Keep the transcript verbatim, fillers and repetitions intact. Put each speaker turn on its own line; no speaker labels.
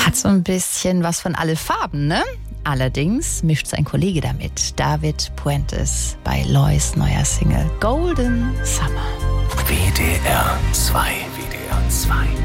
Hat so ein bisschen was von alle Farben, ne? Allerdings mischt sein Kollege damit, David Puentes, bei Lois neuer Single Golden Summer.
W D R zwei. W D R zwei.